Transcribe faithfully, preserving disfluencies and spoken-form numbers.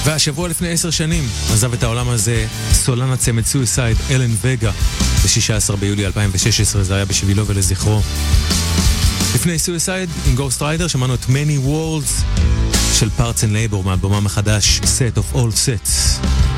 והשבוע לפני עשר שנים עזב את העולם הזה סולן הצמד סויסייד אלן וגה ב-שישה עשר ביולי אלפיים ושש עשרה, זה היה בשבילו ולזכרו. לפני סויסייד עם גוסט ריידר שמענו את Many Worlds של Parts and Labor מהאלבום החדש Set of All Sets.